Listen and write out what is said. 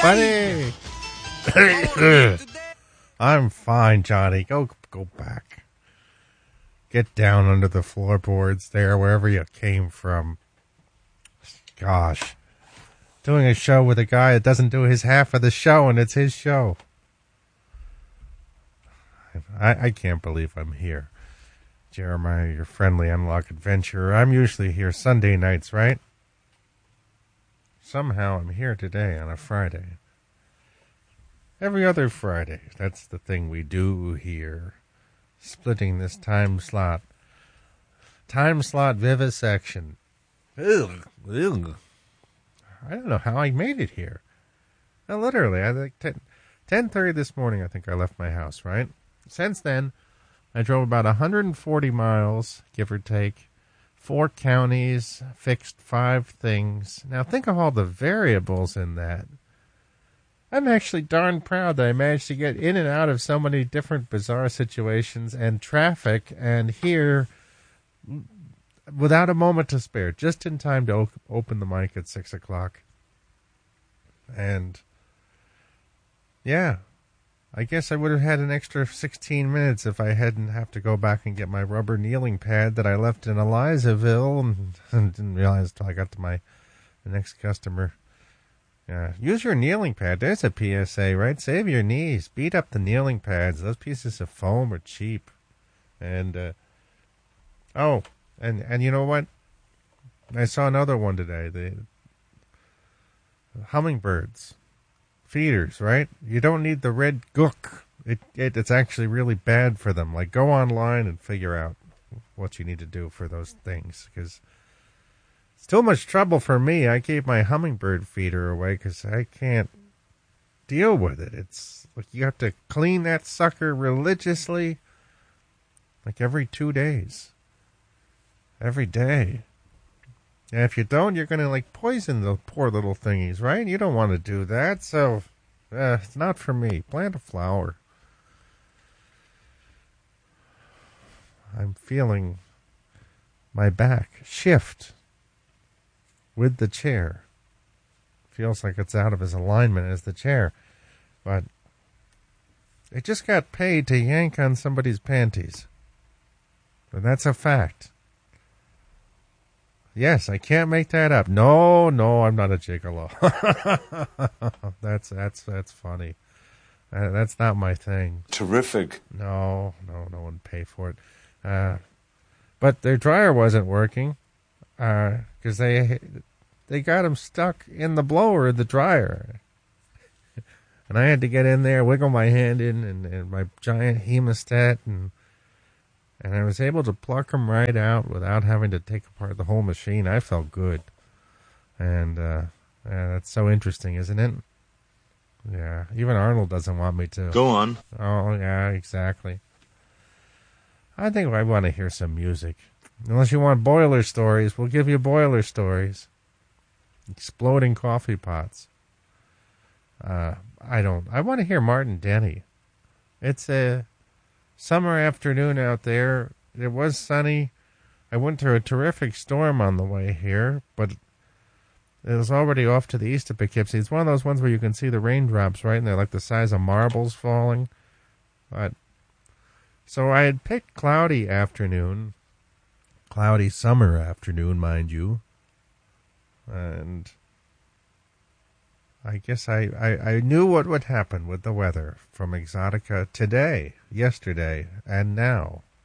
funny. I'm fine, Johnny. Go back. Get down under the floorboards there, wherever you came from. Gosh. Doing a show with a guy that doesn't do his half of the show, and it's his show. I can't believe I'm here. Jeremiah, your friendly unlock adventurer. I'm usually here Sunday nights, right? Somehow I'm here today on a Friday. Every other Friday. That's the thing we do here. Splitting this time slot. Time slot vivisection. Ugh. I don't know how I made it here. Now, literally, I think 10:30 this morning, I think I left my house, right? Since then, I drove about 140 miles, give or take, 4 counties, fixed 5 things. Now, think of all the variables in that. I'm actually darn proud that I managed to get in and out of so many different bizarre situations and traffic, and here, without a moment to spare, just in time to open the mic at 6 o'clock. And, yeah, I guess I would have had an extra 16 minutes if I hadn't have to go back and get my rubber kneeling pad that I left in Elizaville and didn't realize until I got to the next customer. Yeah, use your kneeling pad. There's a PSA, right? Save your knees. Beat up the kneeling pads. Those pieces of foam are cheap. And, and you know what? I saw another one today. The hummingbirds. Feeders, right? You don't need the red gook. It's actually really bad for them. Like, go online and figure out what you need to do for those things, because it's too much trouble for me. I gave my hummingbird feeder away because I can't deal with it. It's like you have to clean that sucker religiously, like every 2 days. Every day. And if you don't, you're going to, like, poison the poor little thingies, right? You don't want to do that, so it's not for me. Plant a flower. I'm feeling my back shift with the chair. Feels like it's out of his alignment as the chair. But it just got paid to yank on somebody's panties. And that's a fact. Yes, I can't make that up. No, I'm not a gigolo. That's funny. That's not my thing. Terrific. No one would pay for it. But their dryer wasn't working because they got them stuck in the blower of the dryer. And I had to get in there, wiggle my hand in, and my giant hemostat, and I was able to pluck them right out without having to take apart the whole machine. I felt good. And that's so interesting, isn't it? Yeah, even Arnold doesn't want me to. Go on. Oh, yeah, exactly. I think I want to hear some music. Unless you want boiler stories, we'll give you boiler stories. Exploding coffee pots. I want to hear Martin Denny. It's a summer afternoon out there. It was sunny. I went through a terrific storm on the way here, but it was already off to the east of Poughkeepsie. It's one of those ones where you can see the raindrops, right? And they're like the size of marbles falling. But so I had picked cloudy summer afternoon, mind you. And I guess I knew what would happen with the weather from Exotica today, yesterday, and now.